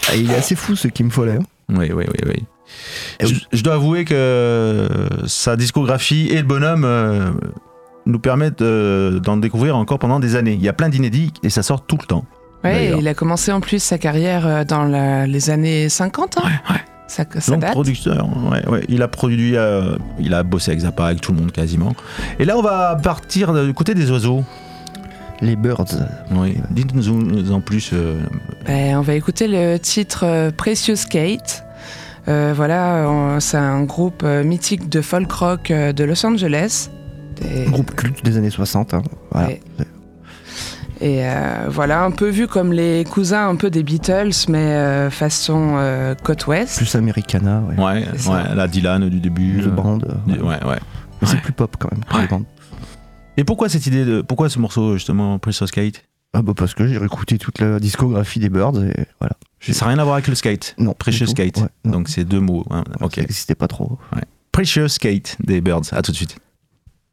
Il est assez fou ce Kim Foley. Oui. Je dois avouer que sa discographie et le bonhomme nous permettent d'en découvrir encore pendant des années. Il y a plein d'inédits et ça sort tout le temps. Ouais, il a commencé en plus sa carrière dans les années 50. Hein. Ouais. Ça Donc date. producteur, ouais. Il a produit, il a bossé avec Zappa, avec tout le monde quasiment. Et là, on va partir du côté des oiseaux. Les Birds. Oui. Dites-nous en plus. On va écouter le titre Precious Kate. C'est un groupe mythique de folk rock de Los Angeles. Groupe culte des années 60. Hein. Voilà. Ouais. Et un peu vu comme les cousins un peu des Beatles, mais façon côte ouest. Plus Americana, Ouais, la Dylan du début. The Band. Ouais. Mais c'est plus pop quand même. Ouais. Les bandes. Et pourquoi cette idée pourquoi ce morceau justement, Precious Kate? Parce que j'ai réécouté toute la discographie des Birds et voilà. Ça n'a rien à voir avec le skate. Non. Precious Kate. Ouais, non. Donc c'est deux mots. Hein. Ça n'existait pas trop. Ouais. Precious Kate des Birds. À tout de suite.